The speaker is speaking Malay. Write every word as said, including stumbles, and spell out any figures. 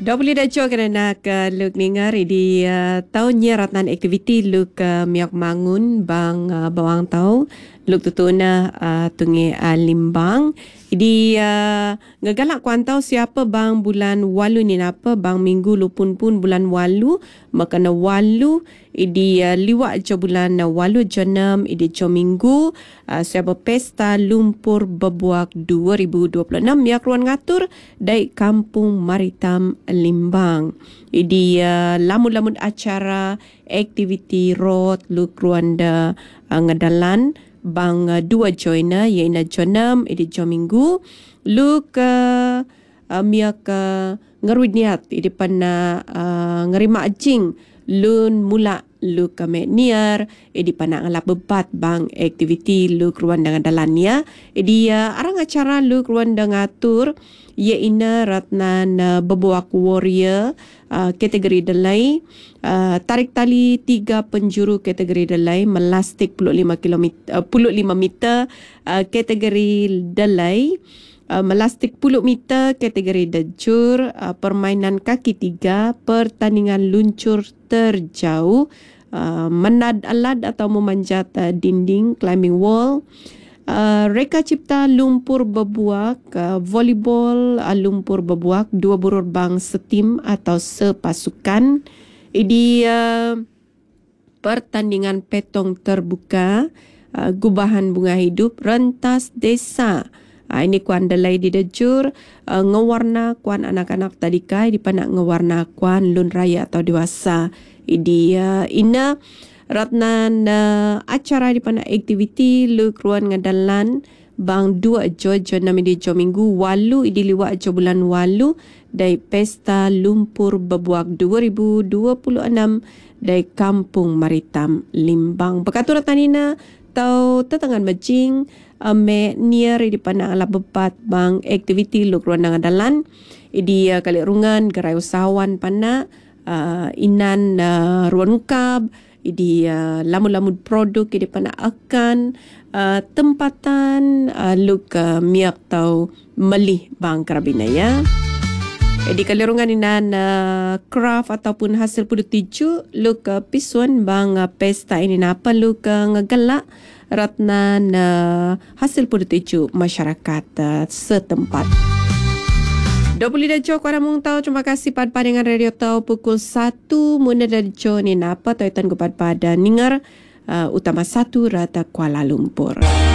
Dah boleh dah jauh kerana ke luk ningar di uh, tahunnya ratan aktiviti luk uh, miak mangun bang uh, bawang tau luk tutuna uh, tungi uh, limbang di uh, ngegalak kuan tau siapa bang bulan walu ni napa bang minggu lupun pun bulan walu makana walu idi uh, liwak jo bulan uh, walu jenam idi jo minggu uh, siapa pesta lumpur bebuak dua ribu dua puluh enam miak ruan ngatur dari Kampung Maritam Limbang. Idi uh, lamun-lamun acara aktiviti road luk ruanda uh, ngadalan bang uh, dua joina iaitu jonam idi jo minggu luk uh, uh, miak uh, ngerwid niat idi pana uh, ngerima ajing lun mula luk kami niar idi pana ngalap bebat bang aktiviti luk ruanda ngadalan ya idi uh, arang acara luk ruanda ngatur iaitu ratnan uh, bebuak warrior uh, kategori delai uh, tarik tali tiga penjuru kategori delai melastik puluh lima kilometer uh, puluh lima meter uh, kategori delai uh, melastik puluh meter kategori dejur uh, permainan kaki tiga pertandingan luncur terjauh uh, menad alat atau memanjat uh, dinding climbing wall. Uh, reka cipta lumpur bebuak, uh, volleyball uh, lumpur bebuak, dua burur bang setim atau sepasukan. Ini uh, pertandingan petong terbuka, uh, gubahan bunga hidup, rentas desa. Uh, ini kuan delai di dejur, uh, ngewarna kuan anak-anak tadikai, di panak ngewarna kuan lun raya atau dewasa. Ini uh, ina ratnan uh, acara di pana aktiviti luk ruan ngadalan bang dua jo jo enam di jo minggu walu idi liwak jo bulan walu dari pesta lumpur bebuak dua ribu dua puluh enam dari Kampung Maritam Limbang. Bekatu ratanina tau tetangan majing ame niar di pana ala bepat bang aktiviti luk ruan ngadalan idi uh, kali rungan gerai usahawan pana uh, inan uh, ruan ukab idi uh, lamun-lamun produk idi pana akan uh, tempatan uh, luk uh, miak tau melih bang karabina ya. Idi kalirungan inan uh, craft ataupun hasil pudut tiju luk uh, pisuan bang uh, pesta ini napa luk uh, ngegelak ratnan uh, hasil pudut tiju masyarakat uh, setempat. Dua puluh dah jauh kuara mung tahu. Terima kasih pada pandangan radio tahu pukul satu muna dah jauh ni napa tautan kepada pada ningar uh, utama satu rata Kuala Lumpur.